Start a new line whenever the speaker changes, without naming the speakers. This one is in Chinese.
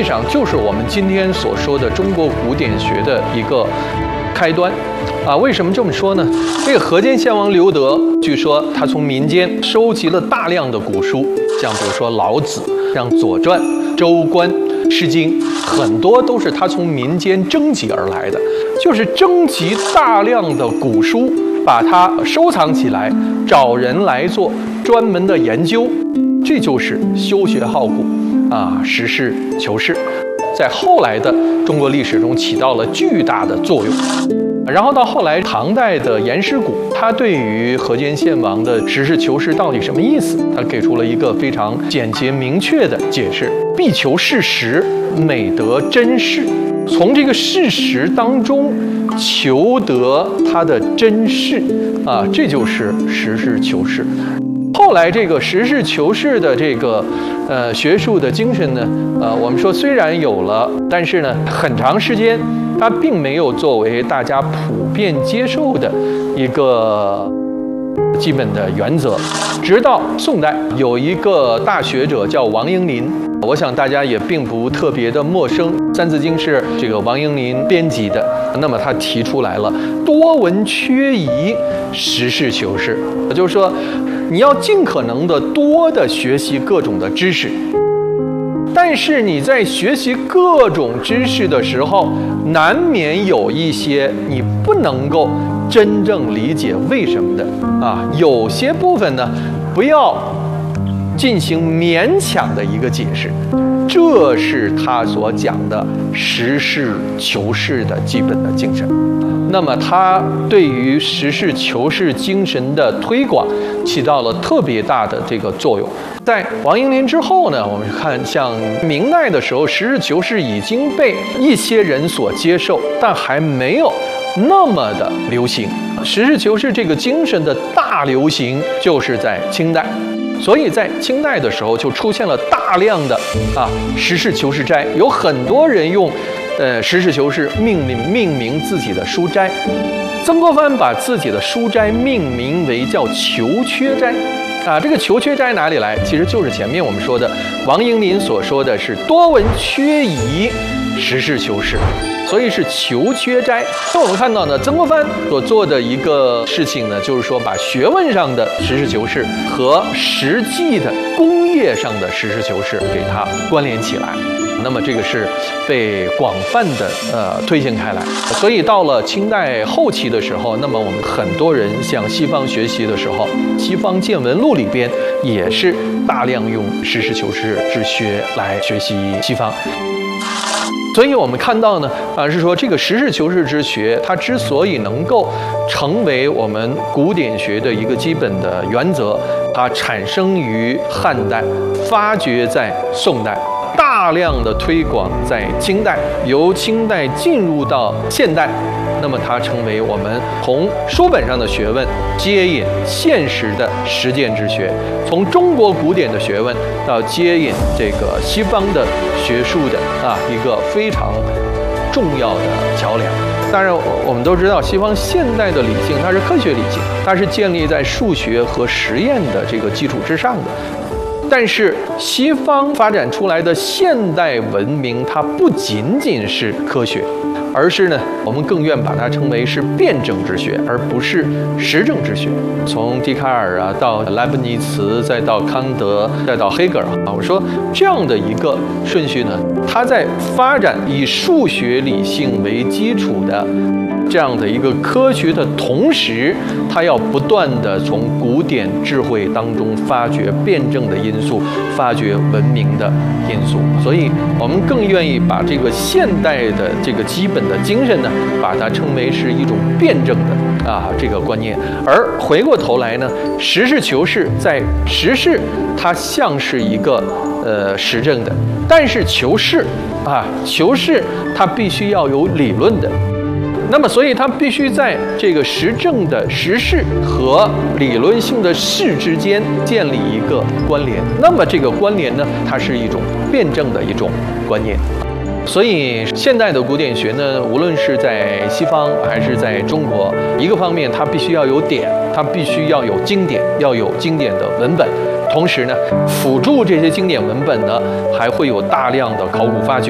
际上就是我们今天所说的中国古典学的一个开端。为什么这么说呢？这个河间献王刘德，据说他从民间收集了大量的古书，像比如说老子、像《左传》、《周官》、《诗经》，很多都是他从民间征集而来的，就是征集大量的古书，把它收藏起来，找人来做专门的研究，这就是修学好古实事求是，在后来的中国历史中起到了巨大的作用。然后到后来，唐代的颜师古，他对于河间献王的实事求是到底什么意思，他给出了一个非常简洁明确的解释：必求事实，美得真事。从这个事实当中求得它的真事这就是实事求是。后来这个实事求是的这个学术的精神呢，我们说虽然有了，但是呢，很长时间它并没有作为大家普遍接受的一个基本的原则。直到宋代，有一个大学者叫王英林，我想大家也并不特别的陌生，《三字经》是这个王英林编辑的。那么他提出来了多闻缺仪，实事求是，也就是说，你要尽可能的多的学习各种的知识，但是你在学习各种知识的时候，难免有一些你不能够真正理解为什么的有些部分呢，不要进行勉强的一个解释，这是他所讲的实事求是的基本的精神。那么他对于实事求是精神的推广起到了特别大的这个作用。在王英林之后呢，我们看像明代的时候，实事求是已经被一些人所接受，但还没有那么的流行。实事求是这个精神的大流行就是在清代，所以在清代的时候就出现了大量的实事求是斋，有很多人用实事求是命名自己的书斋。曾国藩把自己的书斋命名为叫求缺斋这个求缺斋哪里来？其实就是前面我们说的王英林所说的是多闻缺仪，实事求是，所以是求缺斋。那我们看到呢，曾国藩所做的一个事情呢，就是说把学问上的实事求是和实际的工业上的实事求是给它关联起来。那么这个是被广泛的推行开来。所以到了清代后期的时候，那么我们很多人向西方学习的时候，西方见闻录里边也是大量用实事求是之学来学习西方。所以我们看到呢，是说这个实事求是之学，它之所以能够成为我们古典学的一个基本的原则，它产生于汉代，发掘在宋代，大量的推广在清代，由清代进入到现代，那么它成为我们从书本上的学问接引现实的实践之学，从中国古典的学问到接引这个西方的学术的一个非常重要的桥梁。当然我们都知道，西方现代的理性它是科学理性，它是建立在数学和实验的这个基础之上的。但是西方发展出来的现代文明，它不仅仅是科学，而是呢，我们更愿把它称为是辩证之学，而不是实证之学。从笛卡尔到莱布尼茨，再到康德，再到黑格尔我说这样的一个顺序呢，它在发展以数学理性为基础的这样的一个科学的同时，它要不断的从古典智慧当中发掘辩证的因素，发掘文明的因素。所以我们更愿意把这个现代的这个基本的精神呢，把它称为是一种辩证的这个观念。而回过头来呢，实事求是，在实事它像是一个实证的，但是求是它必须要有理论的。那么所以它必须在这个实证的实事和理论性的事之间建立一个关联。那么这个关联呢，它是一种辩证的一种观念。所以现代的古典学呢，无论是在西方还是在中国，一个方面它必须要有典，它必须要有经典，要有经典的文本，同时呢，辅助这些经典文本呢，还会有大量的考古发掘。